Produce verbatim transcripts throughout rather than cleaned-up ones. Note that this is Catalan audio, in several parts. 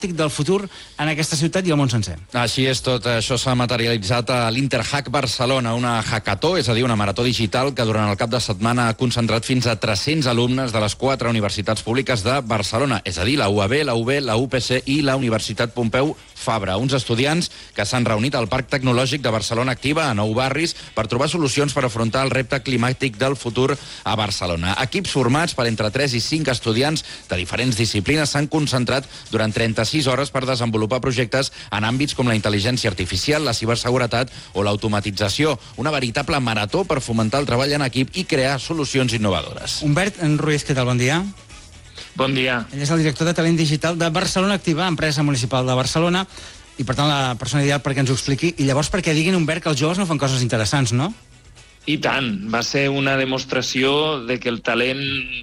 del futur en aquesta ciutat i al món sencer. Així és, tot això s'ha materialitzat a l'Interhack Barcelona, una hackató, és a dir, una marató digital que durant el cap de setmana ha concentrat fins a tres-cents alumnes de les quatre universitats públiques de Barcelona, és a dir, la U A B, la U B, la U P C i la Universitat Pompeu Fabra, uns estudiants que s'han reunit al Parc Tecnològic de Barcelona Activa, a Nou Barris, per trobar solucions per afrontar el repte climàtic del futur a Barcelona. Equips formats per entre tres i cinc estudiants de diferents disciplines s'han concentrat durant trenta-sis hores per desenvolupar projectes en àmbits com la intel·ligència artificial, la ciberseguretat o l'automatització. Una veritable marató per fomentar el treball en equip i crear solucions innovadores. Humbert Ruiz, què tal? Bon dia. Bon dia. Ell és el director de talent digital de Barcelona Activa, empresa municipal de Barcelona, i per tant la persona ideal perquè ens ho expliqui. I llavors perquè diguin, Humbert, que els joves no fan coses interessants, no? I tant. Va ser una demostració de que el talent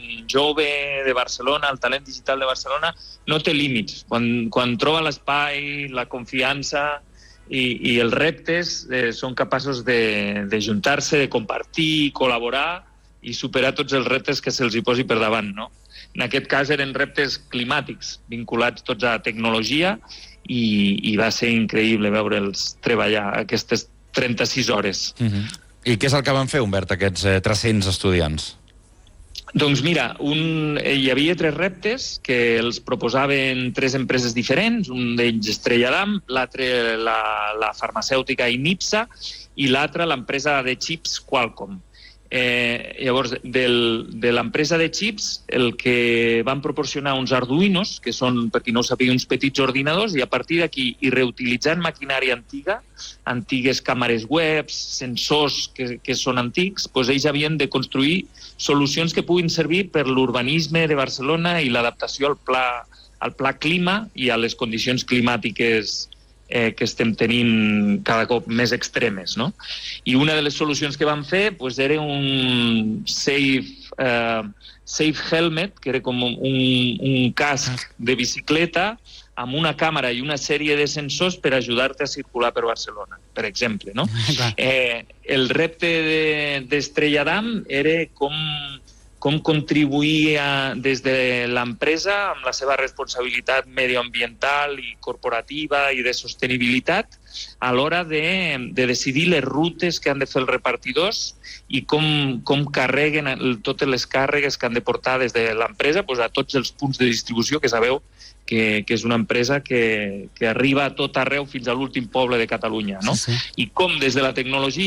jove de Barcelona, el talent digital de Barcelona, no té límits. Quan, quan troba l'espai, la confiança i, i els reptes, eh, són capaços de, de juntar-se, de compartir, col·laborar i superar tots els reptes que se'ls hi posi per davant, no? En aquest cas eren reptes climàtics, vinculats tots a tecnologia, i, i va ser increïble veure'ls treballar aquestes trenta-sis hores. Uh-huh. I què és el que van fer, Humbert, aquests eh, tres-cents estudiants? Doncs mira, un, hi havia tres reptes que els proposaven tres empreses diferents, un d'ells Estrella Damm, l'altre la, la farmacèutica Inipsa i l'altre l'empresa de xips Qualcomm. Eh, llavors, del, de l'empresa de xips, el que van proporcionar uns Arduinos, que són, per qui no ho sàpiga, uns petits ordinadors, i a partir d'aquí, i reutilitzant maquinària antiga, antigues càmeres webs, sensors que, que són antics, doncs ells havien de construir solucions que puguin servir per l'urbanisme de Barcelona i l'adaptació al pla, al pla clima i a les condicions climàtiques Eh, que estem tenint cada cop més extremes, no? I una de les solucions que vam fer pues, era un safe, eh, safe helmet, que era com un, un casc de bicicleta amb una càmera i una sèrie de sensors per ajudar-te a circular per Barcelona, per exemple, no? Eh, el repte d'Estrella Damm era com com contribuir a, des de l'empresa amb la seva responsabilitat medioambiental i corporativa i de sostenibilitat a l'hora de, de decidir les rutes que han de fer els repartidors i com, com carreguen el, totes les càrregues que han de portar des de l'empresa pues, a tots els punts de distribució, que sabeu que, que és una empresa que, que arriba a tot arreu fins a l'últim poble de Catalunya, no? Sí, sí. I com des de la tecnologia